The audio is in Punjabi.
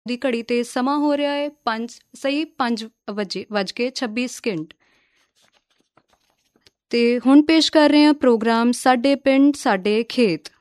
ਦੀ ਘੜੀ 'ਤੇ ਸਮਾਂ ਹੋ ਰਿਹਾ ਹੈ 5:26 ਅਤੇ ਹੁਣ ਪੇਸ਼ ਕਰ ਰਹੇ ਹਾਂ ਪ੍ਰੋਗਰਾਮ ਸਾਡੇ ਪਿੰਡ ਸਾਡੇ ਖੇਤ।